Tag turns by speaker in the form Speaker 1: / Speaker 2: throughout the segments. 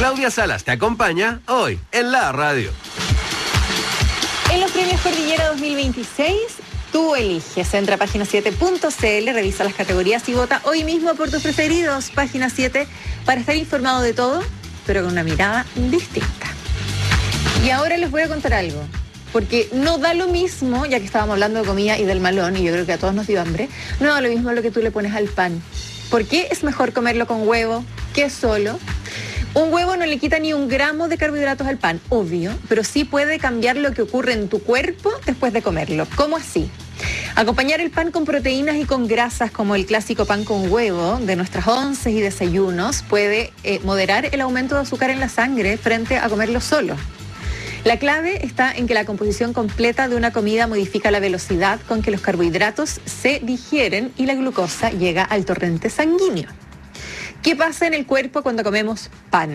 Speaker 1: Claudia Salas te acompaña hoy en la radio.
Speaker 2: En los premios Cordillera 2026, tú eliges. Entra a página7.cl, revisa las categorías y vota hoy mismo por tus preferidos. Página 7, para estar informado de todo, pero con una mirada distinta. Y ahora les voy a contar algo, porque no da lo mismo, ya que estábamos hablando de comida y del malón, y yo creo que a todos nos dio hambre, no da lo mismo lo que tú le pones al pan. ¿Por qué es mejor comerlo con huevo que solo? Un huevo no le quita ni 1 gramo de carbohidratos al pan, obvio, pero sí puede cambiar lo que ocurre en tu cuerpo después de comerlo. ¿Cómo así? Acompañar el pan con proteínas y con grasas, como el clásico pan con huevo de nuestras onces y desayunos, puede moderar el aumento de azúcar en la sangre frente a comerlo solo. La clave está en que la composición completa de una comida modifica la velocidad con que los carbohidratos se digieren y la glucosa llega al torrente sanguíneo. ¿Qué pasa en el cuerpo cuando comemos pan?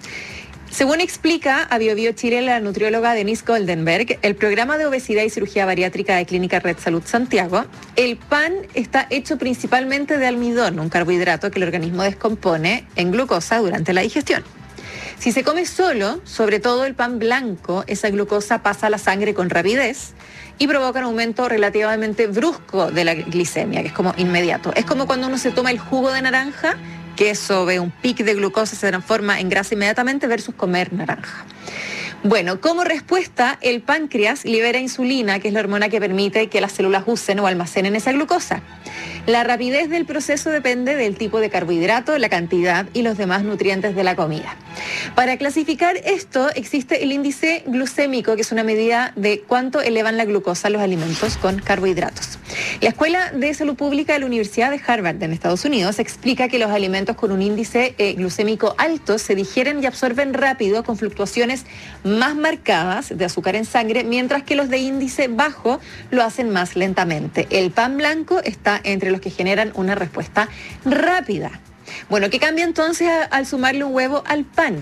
Speaker 2: Según explica a BioBio Chile la nutrióloga Denise Goldenberg, el programa de obesidad y cirugía bariátrica de Clínica Red Salud Santiago, el pan está hecho principalmente de almidón, un carbohidrato que el organismo descompone en glucosa durante la digestión. Si se come solo, sobre todo el pan blanco, esa glucosa pasa a la sangre con rapidez y provoca un aumento relativamente brusco de la glicemia, que es como inmediato. Es como cuando uno se toma el jugo de naranja, que eso ve un pic de glucosa, se transforma en grasa inmediatamente, versus comer naranja. Bueno, como respuesta, el páncreas libera insulina, que es la hormona que permite que las células usen o almacenen esa glucosa. La rapidez del proceso depende del tipo de carbohidrato, la cantidad y los demás nutrientes de la comida. Para clasificar esto, existe el índice glucémico, que es una medida de cuánto elevan la glucosa los alimentos con carbohidratos. La Escuela de Salud Pública de la Universidad de Harvard en Estados Unidos explica que los alimentos con un índice glucémico alto se digieren y absorben rápido con fluctuaciones más marcadas de azúcar en sangre, mientras que los de índice bajo lo hacen más lentamente. El pan blanco está entre los que generan una respuesta rápida. Bueno, ¿qué cambia entonces al sumarle un huevo al pan?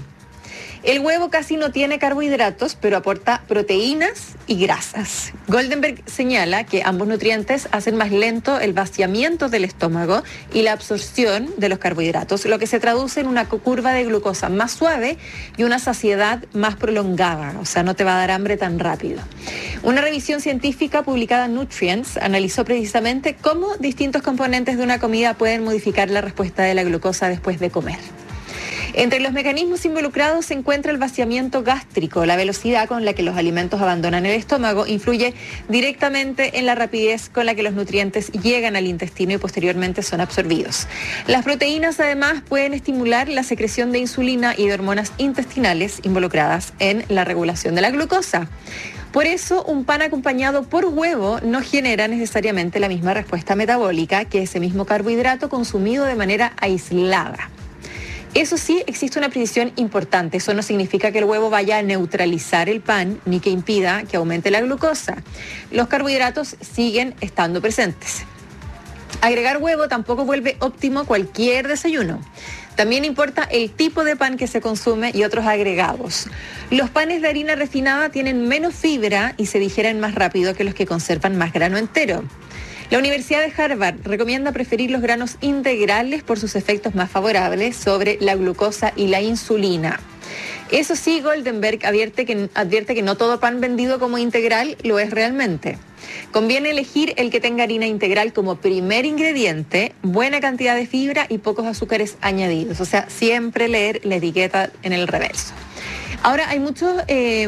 Speaker 2: El huevo casi no tiene carbohidratos, pero aporta proteínas y grasas. Goldenberg señala que ambos nutrientes hacen más lento el vaciamiento del estómago y la absorción de los carbohidratos, lo que se traduce en una curva de glucosa más suave y una saciedad más prolongada, o sea, no te va a dar hambre tan rápido. Una revisión científica publicada en Nutrients analizó precisamente cómo distintos componentes de una comida pueden modificar la respuesta de la glucosa después de comer. Entre los mecanismos involucrados se encuentra el vaciamiento gástrico. La velocidad con la que los alimentos abandonan el estómago influye directamente en la rapidez con la que los nutrientes llegan al intestino y posteriormente son absorbidos. Las proteínas además pueden estimular la secreción de insulina y de hormonas intestinales involucradas en la regulación de la glucosa. Por eso, un pan acompañado por huevo no genera necesariamente la misma respuesta metabólica que ese mismo carbohidrato consumido de manera aislada. Eso sí, existe una precisión importante. Eso no significa que el huevo vaya a neutralizar el pan ni que impida que aumente la glucosa. Los carbohidratos siguen estando presentes. Agregar huevo tampoco vuelve óptimo cualquier desayuno. También importa el tipo de pan que se consume y otros agregados. Los panes de harina refinada tienen menos fibra y se digieren más rápido que los que conservan más grano entero. La Universidad de Harvard recomienda preferir los granos integrales por sus efectos más favorables sobre la glucosa y la insulina. Eso sí, Goldenberg advierte que no todo pan vendido como integral lo es realmente. Conviene elegir el que tenga harina integral como primer ingrediente, buena cantidad de fibra y pocos azúcares añadidos. O sea, siempre leer la etiqueta en el reverso. Ahora hay muchos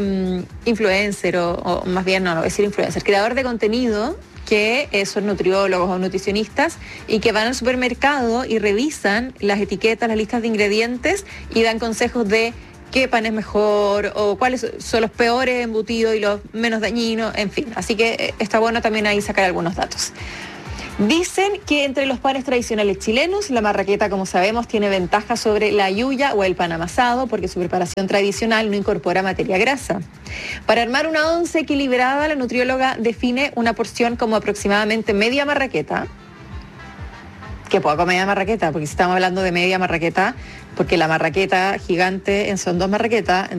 Speaker 2: influencers, o más bien no voy a decir influencers, creador de contenido que son nutriólogos o nutricionistas y que van al supermercado y revisan las etiquetas, las listas de ingredientes y dan consejos de qué pan es mejor o cuáles son los peores embutidos y los menos dañinos, en fin. Así que está bueno también ahí sacar algunos datos. Dicen que entre los panes tradicionales chilenos, la marraqueta, como sabemos, tiene ventaja sobre la yuya o el pan amasado porque su preparación tradicional no incorpora materia grasa. Para armar una once equilibrada, la nutrióloga define una porción como aproximadamente media marraqueta. ¿Qué poco media marraqueta? Porque si estamos hablando de media marraqueta, porque la marraqueta gigante son 2 marraquetas.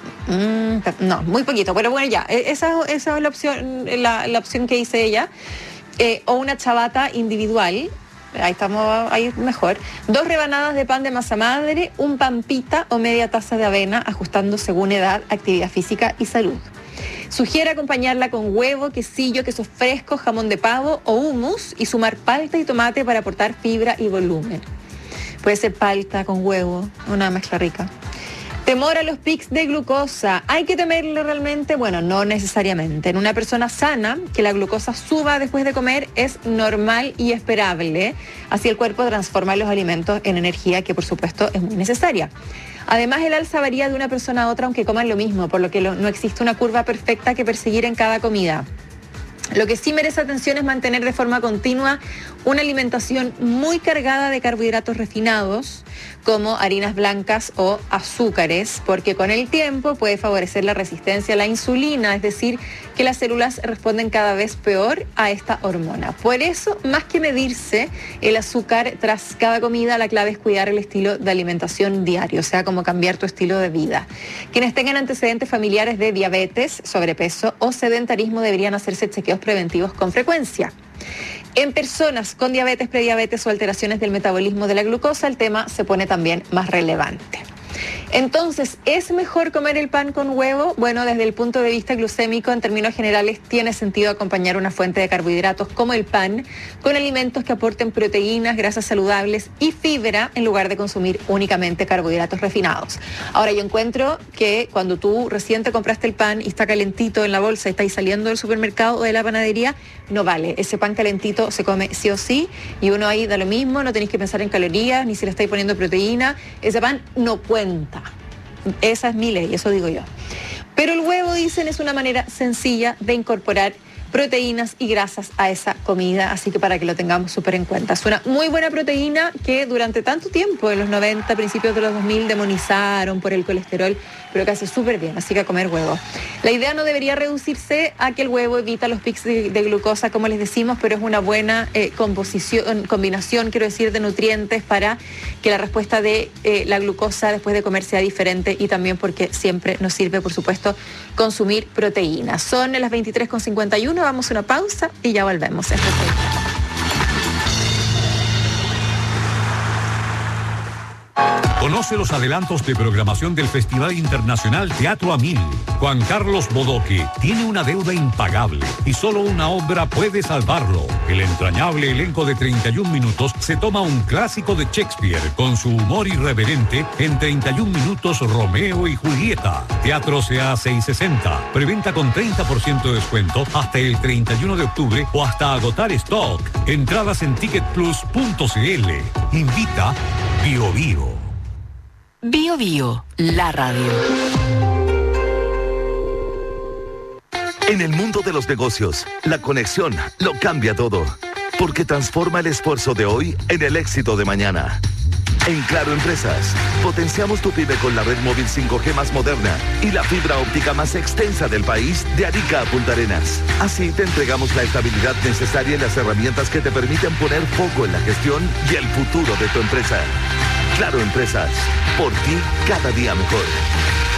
Speaker 2: No, muy poquito, pero bueno, ya, esa es la opción que dice ella. O una chabata individual ahí estamos, ahí mejor. 2 rebanadas de pan de masa madre, un pan pita o media taza de avena, ajustando según edad, actividad física y salud. Sugiere acompañarla con huevo, quesillo, quesos frescos, jamón de pavo o hummus y sumar palta y tomate para aportar fibra y volumen. Puede ser palta con huevo, una mezcla rica. Temor a los pics de glucosa. ¿Hay que temerlo realmente? Bueno, no necesariamente. En una persona sana, que la glucosa suba después de comer es normal y esperable. Así el cuerpo transforma los alimentos en energía, que por supuesto es muy necesaria. Además, el alza varía de una persona a otra aunque coman lo mismo, por lo que no existe una curva perfecta que perseguir en cada comida. Lo que sí merece atención es mantener de forma continua una alimentación muy cargada de carbohidratos refinados, como harinas blancas o azúcares, porque con el tiempo puede favorecer la resistencia a la insulina, es decir, que las células responden cada vez peor a esta hormona. Por eso, más que medirse el azúcar tras cada comida, la clave es cuidar el estilo de alimentación diario, o sea, como cambiar tu estilo de vida. Quienes tengan antecedentes familiares de diabetes, sobrepeso o sedentarismo deberían hacerse chequeos preventivos con frecuencia. En personas con diabetes, prediabetes o alteraciones del metabolismo de la glucosa, el tema se pone también más relevante. Entonces, ¿es mejor comer el pan con huevo? Bueno, desde el punto de vista glucémico, en términos generales, tiene sentido acompañar una fuente de carbohidratos como el pan con alimentos que aporten proteínas, grasas saludables y fibra en lugar de consumir únicamente carbohidratos refinados. Ahora, yo encuentro que cuando tú recién te compraste el pan y está calentito en la bolsa y estáis saliendo del supermercado o de la panadería, no vale. Ese pan calentito se come sí o sí y uno ahí da lo mismo, no tenéis que pensar en calorías ni si le estáis poniendo proteína. Ese pan no cuenta. Esa es mi ley, eso digo yo. Pero el huevo, dicen, es una manera sencilla de incorporar proteínas y grasas a esa comida, así que para que lo tengamos súper en cuenta. Es una muy buena proteína que durante tanto tiempo, en los 90, principios de los 2000, demonizaron por el colesterol, pero que hace súper bien, así que a comer huevo. La idea no debería reducirse a que el huevo evita los pics de glucosa, como les decimos, pero es una buena combinación, quiero decir, de nutrientes para que la respuesta de la glucosa después de comer sea diferente y también porque siempre nos sirve, por supuesto, consumir proteínas. Son las 23:51, vamos a una pausa y ya volvemos.
Speaker 3: Conoce los adelantos de programación del Festival Internacional Teatro a Mil. Juan Carlos Bodoque tiene una deuda impagable y solo una obra puede salvarlo. El entrañable elenco de 31 minutos se toma un clásico de Shakespeare con su humor irreverente en 31 minutos Romeo y Julieta. Teatro CA 660. Preventa con 30% de descuento hasta el 31 de octubre o hasta agotar stock. Entradas en ticketplus.cl. Invita Bio Bio.
Speaker 4: Bio Bio, la radio.
Speaker 5: En el mundo de los negocios, la conexión lo cambia todo, porque transforma el esfuerzo de hoy en el éxito de mañana. En Claro Empresas, potenciamos tu pyme con la red móvil 5G más moderna y la fibra óptica más extensa del país, de Arica a Punta Arenas. Así te entregamos la estabilidad necesaria y las herramientas que te permiten poner foco en la gestión y el futuro de tu empresa. Claro Empresas, por ti cada día mejor.